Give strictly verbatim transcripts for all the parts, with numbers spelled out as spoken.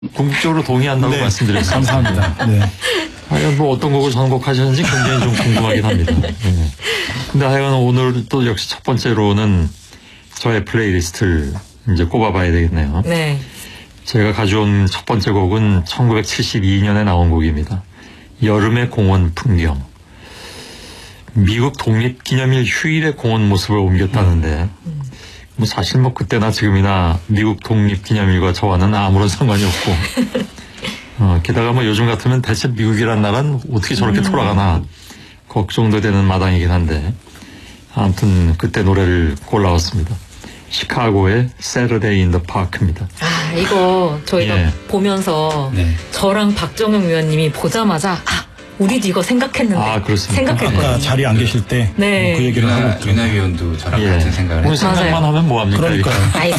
궁극적으로 동의한다고 네. 말씀드렸습니다. 감사합니다. 네. 하여간 뭐 어떤 곡을 선곡하셨는지 굉장히 좀 궁금하긴 합니다. 네. 근데 하여간 오늘 또 역시 첫 번째로는 저의 플레이리스트를 이제 꼽아봐야 되겠네요. 네. 제가 가져온 첫 번째 곡은 천구백칠십이 년에 나온 곡입니다. 여름의 공원 풍경. 미국 독립기념일 휴일의 공원 모습을 옮겼다는데 음. 뭐 사실 뭐 그때나 지금이나 미국 독립기념일과 저와는 아무런 상관이 없고 어, 게다가 뭐 요즘 같으면 대체 미국이란 나라는 어떻게 저렇게 음. 돌아가나 걱정도 되는 마당이긴 한데 아무튼 그때 노래를 골라왔습니다. 시카고의 Saturday in the Park입니다. 아, 이거 저희가 예. 보면서 네. 저랑 박정영 위원님이 보자마자 아, 우리도 이거 생각했는데 아, 그렇습니까? 아까 생각했거든요. 자리에 안 계실 때 그 네. 얘기를 하고 윤아, 있죠. 윤아 위원도 저랑 예. 같은 생각을 오늘 했어요. 생각만 맞아요. 하면 뭐합니까? 그러니까요. 아이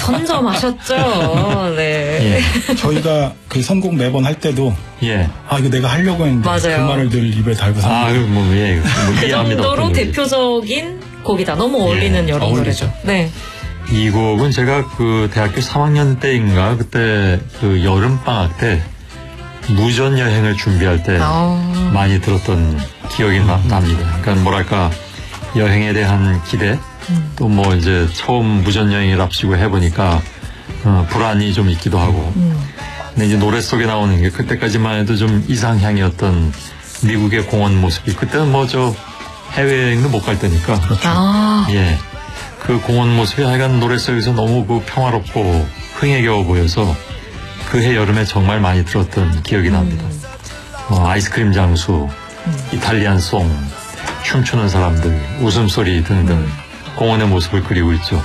선점하셨죠. 네. 예. 저희가 그 선곡 매번 할 때도 예. 아 이거 내가 하려고 했는데 맞아요. 그 말을 늘 입에 달고 사. 아, 뭐, 예. 뭐 그 이해합니다. 정도로 어떤 건지. 대표적인 곡이다. 너무 어울리는 예, 여름 어울리죠. 노래죠. 네. 이 곡은 제가 그 대학교 삼 학년 때인가 그때 그 여름방학 때 무전 여행을 준비할 때 아. 많이 들었던 기억이 나, 납니다. 그러니까 뭐랄까 여행에 대한 기대 음. 또 뭐 이제 처음 무전 여행을 앞두고 해보니까 어, 불안이 좀 있기도 하고 음. 근데 이제 노래 속에 나오는 게 그때까지만 해도 좀 이상향이었던 미국의 공원 모습이 그때는 뭐 저 해외여행도 못 갈 때니까 아. 예. 그 공원 모습이 하여간 노래 속에서 너무 그 평화롭고 흥에겨워 보여서 그해 여름에 정말 많이 들었던 기억이 납니다. 어, 아이스크림 장수, 이탈리안 송, 춤추는 사람들, 웃음소리 등등 공원의 모습을 그리고 있죠.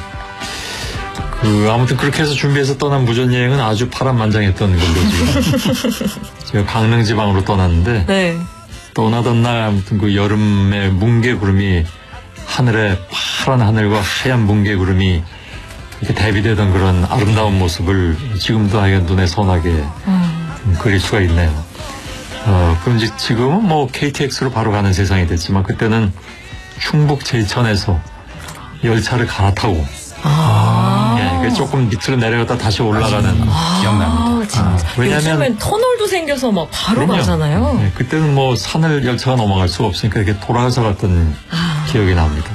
그 아무튼 그렇게 해서 준비해서 떠난 무전여행은 아주 파란만장했던 걸로 지금 제가 강릉 지방으로 떠났는데 네. 떠나던 날 아무튼 그 여름의 뭉게구름이 하늘에 파란 하늘과 하얀 뭉게구름이 이렇게 대비되던 그런 아름다운 모습을 지금도 하여간 눈에 선하게 음. 그릴 수가 있네요. 어, 그럼 이제 지금은 뭐 케이티엑스로 바로 가는 세상이 됐지만 그때는 충북 제천에서 열차를 갈아타고 아. 예, 그러니까 조금 밑으로 내려갔다 다시 올라가는 아, 기억납니다. 진짜. 아, 왜냐면- 요즘엔 터널도 생겨서 막 바로 그럼요. 가잖아요. 예, 그때는 뭐 산을 열차가 넘어갈 수가 없으니까 이렇게 돌아가서 갔던 아. 기억이 납니다.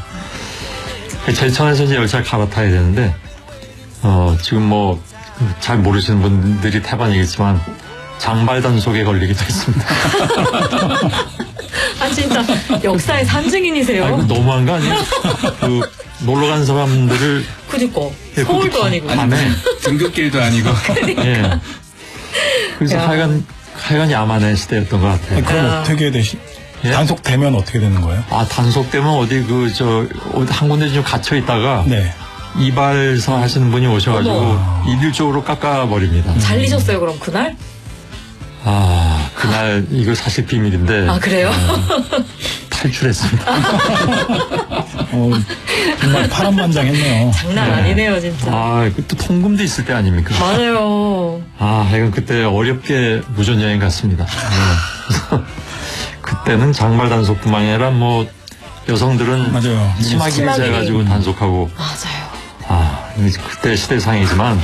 제천에서 이제 열차를 갈아타야 되는데 어, 지금 뭐 잘 모르시는 분들이 태반이겠지만 장발 단속에 걸리기도 했습니다. 아 진짜 역사의 산증인이세요. 아이고 너무한 거 아니에요? 그 놀러 간 사람들을 그니까 예, 서울도 그것도 아니고. 밤에 등굣길도 아니고. 예. 그래서 야. 하여간 하여간 야만의 시대였던 것 같아요. 그럼 야. 어떻게 되시? 예? 단속되면 어떻게 되는 거예요? 아 단속되면 어디 그 저 한 군데 좀 갇혀 있다가 네. 이발사 하시는 분이 오셔가지고 어머. 일률적으로 깎아버립니다. 잘리셨어요 그럼 그날? 아 그날 이거 사실 비밀인데 아 그래요? 탈출했습니다. 어, 정말 파란만장했네요. 장난 아니네요 진짜. 아, 그또 통금도 있을 때 아닙니까? 맞아요. 아, 하여간 그때 어렵게 무전여행 갔습니다. 네. 그때는 장발 단속뿐만 아니라 뭐 여성들은 맞아요. 치마기를 치마기. 재가지고 단속하고 맞아요. 아, 그때 시대상이지만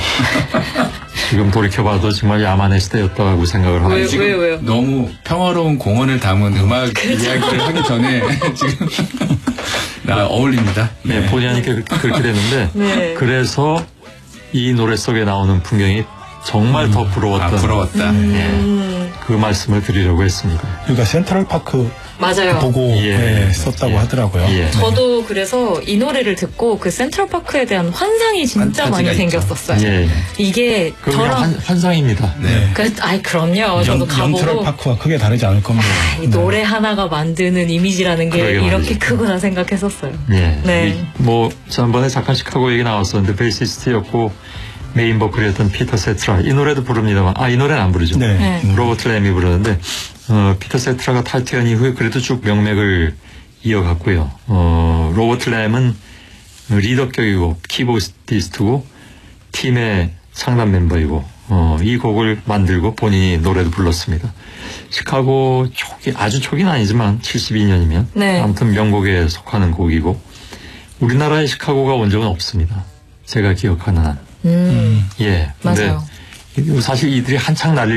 지금 돌이켜봐도 정말 야만의 시대였다고 생각을 왜요? 합니다. 왜요? 왜요? 너무 평화로운 공원을 담은 음악 이야기를 하기 전에 지금 나 어울립니다. 네, 본의 아니게 그렇게, 그렇게 됐는데 네. 그래서 이 노래 속에 나오는 풍경이 정말 더 부러웠던 아, 부러웠다. 음, 그 말씀을 드리려고 했습니다. 그러니까 센트럴파크 맞아요. 보고 예. 예, 썼다고 예. 하더라고요. 예. 네. 저도 그래서 이 노래를 듣고 그 센트럴파크에 대한 환상이 진짜 판타지가 많이 있죠. 생겼었어요. 예. 이게 그럼 그냥 저랑 환, 환상입니다. 네. 그, 아이 그럼요. 저도 연, 가보고 연트럴파크와 크게 다르지 않을 겁니다. 이 노래 하나가 만드는 이미지라는 게 그러게 이렇게 말이죠. 크구나 생각했었어요. 예. 네. 이, 뭐 지난번에 잠깐 시카고 얘기 나왔었는데 베이시스트였고 메인 보컬이었던 피터 세트라 이 노래도 부릅니다만 아 이 노래는 안 부르죠. 네. 네. 음. 로버트 램이 부르는데 어, 피터 세트라가 탈퇴한 이후에 그래도 쭉 명맥을 이어갔고요. 어, 로버트 램은 리더격이고 키보디스트고 팀의 창단 멤버이고 어, 이 곡을 만들고 본인이 노래도 불렀습니다. 시카고 초기 아주 초기는 아니지만 칠십이 년이면 네. 아무튼 명곡에 속하는 곡이고 우리나라에 시카고가 온 적은 없습니다. 제가 기억하는 한. 음, 예. 근데 맞아요. 사실 이들이 한창 날릴